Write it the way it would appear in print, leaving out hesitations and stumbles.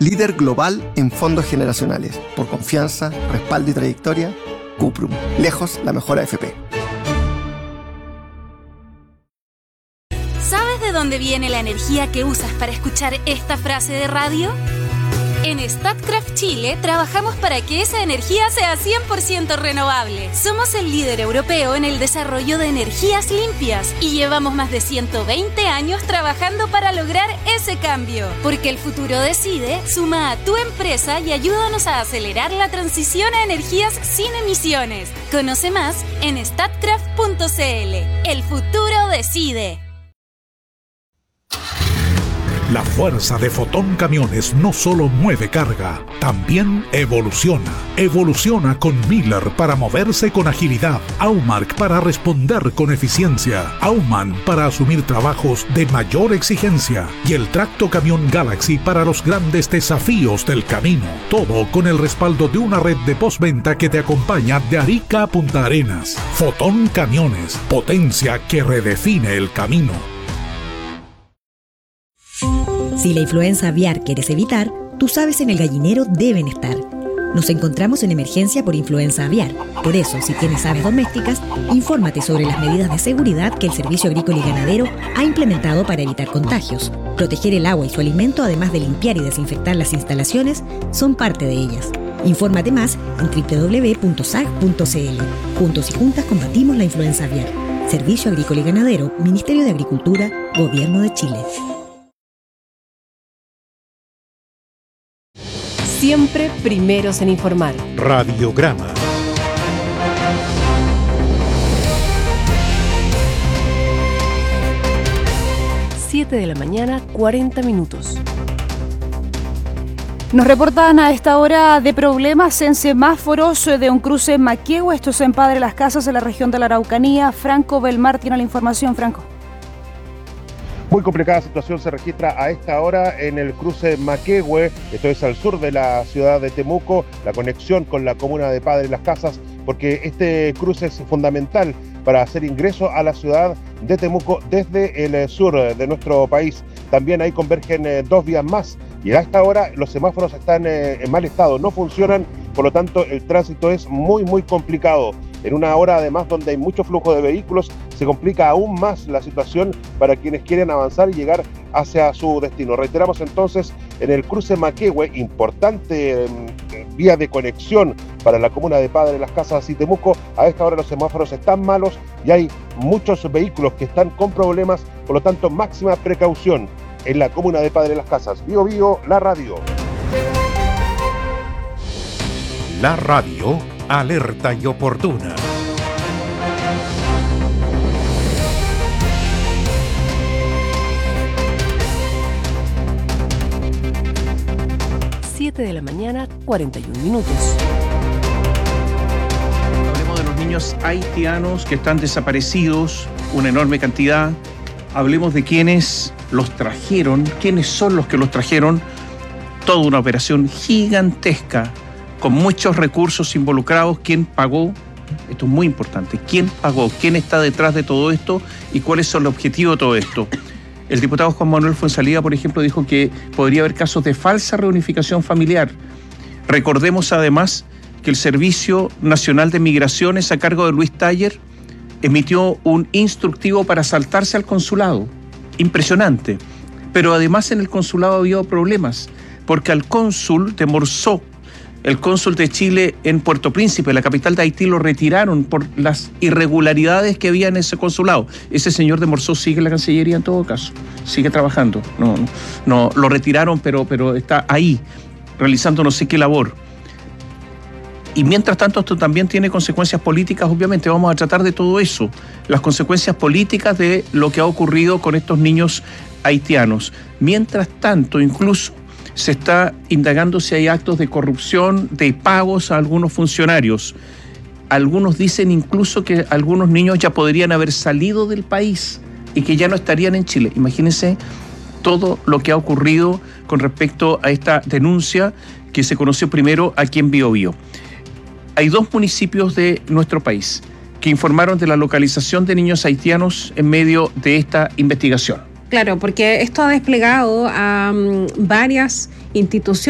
Líder global en fondos generacionales. Por confianza, respaldo y trayectoria, Cuprum. Lejos la mejor AFP. ¿Sabes de dónde viene la energía que usas para escuchar esta frase de radio? En Statkraft Chile trabajamos para que esa energía sea 100% renovable. Somos el líder europeo en el desarrollo de energías limpias y llevamos más de 120 años trabajando para lograr ese cambio. Porque el futuro decide, suma a tu empresa y ayúdanos a acelerar la transición a energías sin emisiones. Conoce más en statkraft.cl. El futuro decide. La fuerza de Fotón Camiones no solo mueve carga, también evoluciona. Evoluciona con Miller para moverse con agilidad, Aumark para responder con eficiencia, Aumann para asumir trabajos de mayor exigencia y el Tracto Camión Galaxy para los grandes desafíos del camino. Todo con el respaldo de una red de postventa que te acompaña de Arica a Punta Arenas. Fotón Camiones, potencia que redefine el camino. Si la influenza aviar quieres evitar, tus aves en el gallinero deben estar. Nos encontramos en emergencia por influenza aviar. Por eso, si tienes aves domésticas, infórmate sobre las medidas de seguridad que el Servicio Agrícola y Ganadero ha implementado para evitar contagios. Proteger el agua y su alimento, además de limpiar y desinfectar las instalaciones, son parte de ellas. Infórmate más en www.sag.cl. Juntos y juntas combatimos la influenza aviar. Servicio Agrícola y Ganadero, Ministerio de Agricultura, Gobierno de Chile. Siempre primeros en informar. Radiograma. Siete de la mañana, 40 minutos. Nos reportan a esta hora de problemas en semáforos de un cruce en Maquehue. Esto es en Padre Las Casas, en la región de la Araucanía. Franco Belmar tiene la información. Franco. Muy complicada situación se registra a esta hora en el cruce Maquehue, esto es al sur de la ciudad de Temuco, la conexión con la comuna de Padre Las Casas, porque este cruce es fundamental para hacer ingreso a la ciudad de Temuco desde el sur de nuestro país. También ahí convergen dos vías más y a esta hora los semáforos están en mal estado, no funcionan, por lo tanto el tránsito es muy complicado. En una hora además donde hay mucho flujo de vehículos, se complica aún más la situación para quienes quieren avanzar y llegar hacia su destino. Reiteramos entonces, en el cruce Maquehue, importante vía de conexión para la comuna de Padre Las Casas y Temuco, a esta hora los semáforos están malos y hay muchos vehículos que están con problemas, por lo tanto máxima precaución en la comuna de Padre Las Casas. Bío Bío, la radio. La radio alerta y oportuna. Siete de la mañana, 41 minutos. Hablemos de los niños haitianos que están desaparecidos, una enorme cantidad. Hablemos de quiénes los trajeron, quiénes son los que los trajeron. Toda una operación gigantesca, con muchos recursos involucrados. ¿Quién pagó? Esto es muy importante. ¿Quién pagó? ¿Quién está detrás de todo esto? ¿Y cuáles son los objetivos de todo esto? El diputado Juan Manuel Fuenzalida, por ejemplo, dijo que podría haber casos de falsa reunificación familiar. Recordemos además que el Servicio Nacional de Migraciones, a cargo de Luis Taller, emitió un instructivo para saltarse al consulado. Impresionante. Pero además en el consulado había problemas, porque al cónsul de Morzó, el cónsul de Chile en Puerto Príncipe, la capital de Haití, lo retiraron por las irregularidades que había en ese consulado. Ese señor de Morzó sigue en la Cancillería en todo caso, sigue trabajando. No lo retiraron, pero está ahí, realizando no sé qué labor. Y mientras tanto esto también tiene consecuencias políticas, obviamente vamos a tratar de todo eso, las consecuencias políticas de lo que ha ocurrido con estos niños haitianos. Mientras tanto, incluso se está indagando si hay actos de corrupción, de pagos a algunos funcionarios. Algunos dicen incluso que algunos niños ya podrían haber salido del país y que ya no estarían en Chile. Imagínense todo lo que ha ocurrido con respecto a esta denuncia que se conoció primero aquí en Bío Bío. Hay dos municipios de nuestro país que informaron de la localización de niños haitianos en medio de esta investigación. Claro, porque esto ha desplegado a varias instituciones